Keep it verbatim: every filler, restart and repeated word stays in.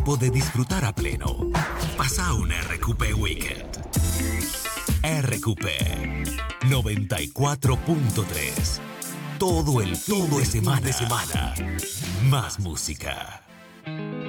tiempo de disfrutar a pleno. Pasa un R Q P Weekend. R Q P noventa y cuatro punto tres. Todo el todo de semana de semana. Más música.